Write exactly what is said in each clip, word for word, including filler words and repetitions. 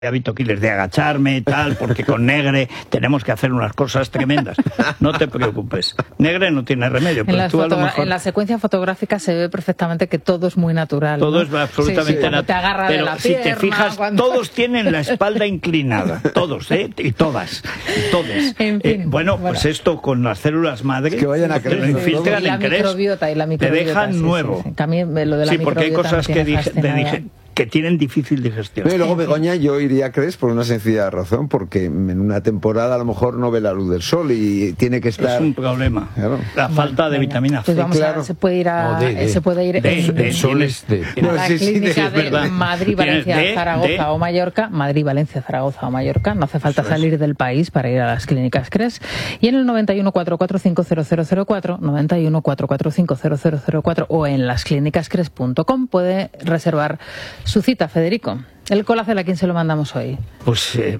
hábito Killers de agacharme y tal, porque con Negre tenemos que hacer unas cosas tremendas. No te preocupes. Negre no tiene remedio. Pero en, tú a lo mejor... en la secuencia fotográfica se ve perfectamente que todo es muy natural. Todo ¿no? es absolutamente sí, sí, natural. Te agarra pero de la si pierna, te fijas, cuando... todos tienen la espalda inclinada. Todos, ¿eh? Y todas. Y todos. En fin, eh, bueno, bueno, pues esto con las células madre que vayan a te lo crecer. infiltran y la en Cres, microbiota y la microbiota, te dejan sí, nuevo. Sí, sí. También lo de la sí, porque hay cosas que, dije, de, dije, que tienen difícil digestión. Pero luego Begoña, yo iría a Cres por una sencilla razón, porque en una temporada a lo mejor no ve la luz del sol y tiene que estar... Es un problema, claro. La falta bueno, de venga, vitamina C. Pues vamos claro. a, se puede ir a... No, de, de, se puede ir de, en, de, en, sol es de, en la no, sí, clínica sí, de, de Madrid, Valencia, de, Zaragoza de, o Mallorca. Madrid, Valencia, Zaragoza o Mallorca. No hace falta salir del país para ir a las clínicas Cres. Y en el noventa y uno, cuatrocientos cuarenta y cinco, cero cero cero cuatro, noventa y uno, cuatrocientos cuarenta y cinco, cero cero cero cuatro o en las clínicas cres punto com puede reservar su cita, Federico. El Colacel, ¿a quién se lo mandamos hoy? Pues, eh,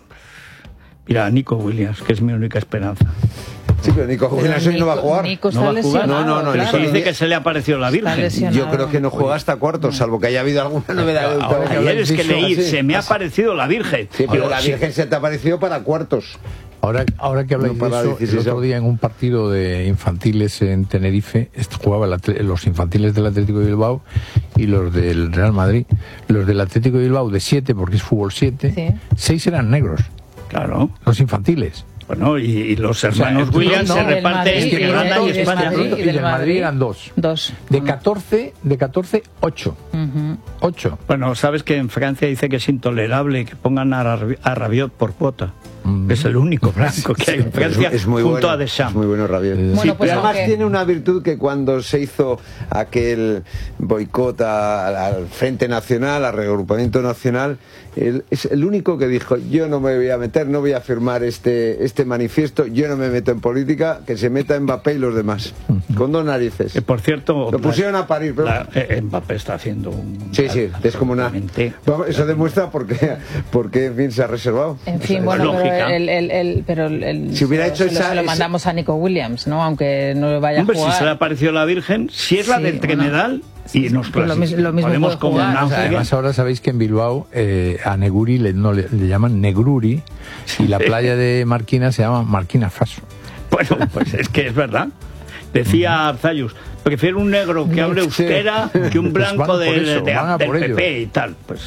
mira, a Nico Williams, que es mi única esperanza. Sí, pero Nico Williams hoy no va a jugar. Nico está ¿No va a jugar? lesionado. No, no, no, claro. Dice que se le ha aparecido la Virgen. Yo creo que no juega hasta cuartos, salvo que haya habido alguna novedad. Ahora, ayer es que leí, así. se me ha aparecido la Virgen. Sí, pero Digo, la sí. Virgen se te ha aparecido para cuartos. Ahora, ahora que habláis No de para eso, el dieciséis. otro día en un partido de infantiles en Tenerife, est- jugaba el atle- los infantiles del Atlético de Bilbao y los del Real Madrid. Los del Atlético de Bilbao de siete, porque es fútbol siete, Sí. seis eran negros, Claro. los infantiles. Bueno, y, y los hermanos O sea, Williams no, se no, del reparten Madrid, entre y del- Irlanda y y del España. Madrid. Y del Madrid eran dos. Dos. De catorce, de catorce, ocho. Ujú. ocho. Bueno, sabes que en Francia dice que es intolerable que pongan a, Rabi- a Rabiot por cuota. Mm. Es el único blanco que hay en Pero Francia, es muy junto bueno, a Deschamps. es muy bueno Rabiot. Eh, Bueno, Sí, pues pero además aunque- tiene una virtud que cuando se hizo aquel boicot a- al, al Frente Nacional, al reagrupamiento nacional, él es el único que dijo: yo no me voy a meter, no voy a firmar este este manifiesto, yo no me meto en política, que se meta Mbappé y los demás, con dos narices. Que por cierto, Lo pusieron a parir, pero... la- eh, Mbappé está haciendo un... Sí, sí, es como una... absolutamente- Vamos, eso demuestra por qué, por qué, en fin, se ha reservado. En fin, O sea, bueno, lógica. pero, el, el, el, pero el, el- Si hubiera se lo- hecho se lo- esa- se lo ese- mandamos a Nico Williams, ¿no? Aunque no vaya Hombre, a si jugar. se le ha parecido la Virgen, si es la Sí, del bueno. Tremedal, y nos pues lo mis- clasifica. lo mismo Podemos puede como jugar. un O sea, ángel. Además ahora sabéis que en Bilbao eh, a Neguri le, no, le, le llaman Negruri y la playa de Marquina se llama Marquina Faso. Bueno, pues es que es verdad. Decía Arzayus, prefiero un negro que hable euskera que un Pues blanco van por del, eso, de- van a del por P ello. P y tal. Pues,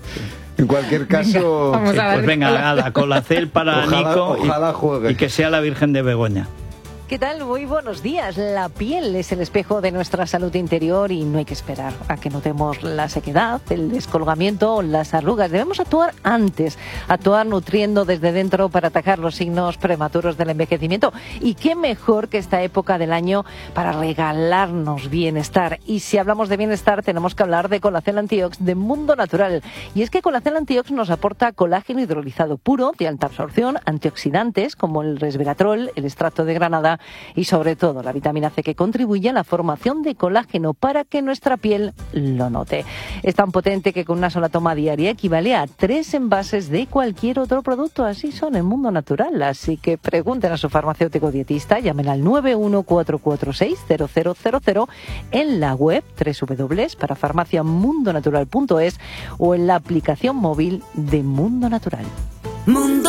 En cualquier caso... Vamos a ver. pues venga, a la colacel para Ojalá- Nico y- ojalá juegue. y que sea la Virgen de Begoña. ¿Qué tal? Muy buenos días. La piel es el espejo de nuestra salud interior y no hay que esperar a que notemos la sequedad, el descolgamiento o las arrugas. Debemos actuar antes, actuar nutriendo desde dentro para atacar los signos prematuros del envejecimiento. Y qué mejor que esta época del año para regalarnos bienestar. Y si hablamos de bienestar, tenemos que hablar de Colacel Antiox de Mundo Natural. Y es que Colacel Antiox nos aporta colágeno hidrolizado puro, de alta absorción, antioxidantes como el resveratrol, el extracto de granada y sobre todo la vitamina C, que contribuye a la formación de colágeno para que nuestra piel lo note. Es tan potente que con una sola toma diaria equivale a tres envases de cualquier otro producto. Así son en Mundo Natural. Así que pregunten a su farmacéutico dietista, llamen al nueve uno cuatro cuatro seis cero cero cero cero en la web doble u doble u doble u para farmacia mundo natural punto es o en la aplicación móvil de Mundo Natural. Mundo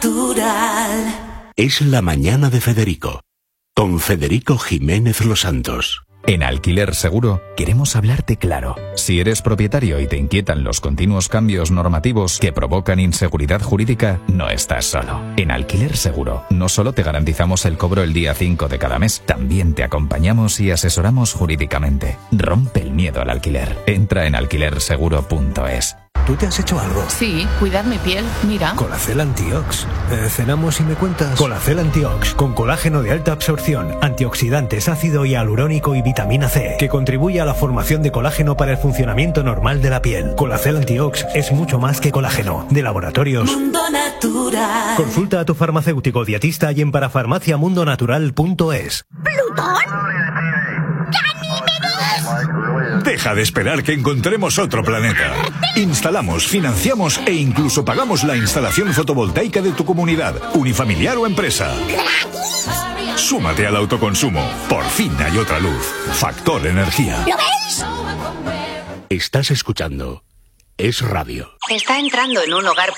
Natural. Es la mañana de Federico, con Federico Jiménez Los Santos. En Alquiler Seguro queremos hablarte claro. Si eres propietario y te inquietan los continuos cambios normativos que provocan inseguridad jurídica, no estás solo. En Alquiler Seguro no solo te garantizamos el cobro el día cinco de cada mes, también te acompañamos y asesoramos jurídicamente. Rompe el miedo al alquiler. Entra en alquiler seguro punto es. ¿Tú te has hecho algo? Sí, cuidar mi piel, mira. Colacel Antiox. Eh, ¿Cenamos y me cuentas? Colacel Antiox, con colágeno de alta absorción, antioxidantes, ácido hialurónico y vitamina C, que contribuye a la formación de colágeno para el funcionamiento normal de la piel. Colacel Antiox es mucho más que colágeno. De Laboratorios Mundo Natural. Consulta a tu farmacéutico dietista y en parafarmacia mundo natural punto es. ¿Plutón? Deja de esperar que encontremos otro planeta. Instalamos, financiamos e incluso pagamos la instalación fotovoltaica de tu comunidad, unifamiliar o empresa. Súmate al autoconsumo. Por fin hay otra luz. Factor Energía. ¿Lo veis? Estás escuchando Es Radio. Está entrando en un hogar